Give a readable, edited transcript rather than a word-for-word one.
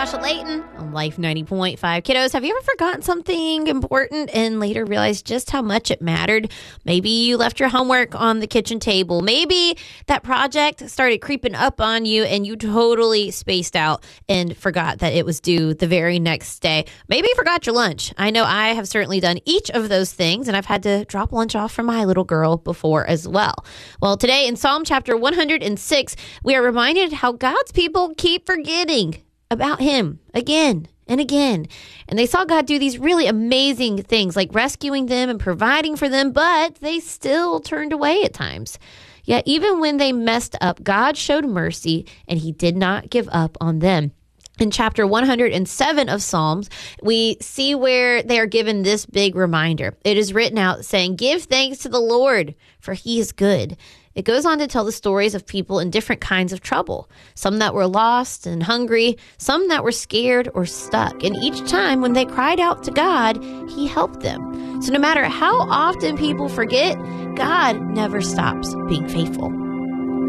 Tasha Layton on Life 90.5. Kiddos, have you ever forgotten something important and later realized just how much it mattered? Maybe you left your homework on the kitchen table. Maybe that project started creeping up on you and you totally spaced out and forgot that it was due the very next day. Maybe you forgot your lunch. I know I have certainly done each of those things, and I've had to drop lunch off for my little girl before as well. Well, today in Psalm chapter 106, we are reminded how God's people keep forgetting about him again and again. And they saw God do these really amazing things like rescuing them and providing for them, but they still turned away at times. Yet even when they messed up, God showed mercy and he did not give up on them. In chapter 107 of Psalms, we see where they are given this big reminder. It is written out saying, "Give thanks to the Lord, for he is good." It goes on to tell the stories of people in different kinds of trouble, some that were lost and hungry, some that were scared or stuck. And each time when they cried out to God, he helped them. So no matter how often people forget, God never stops being faithful.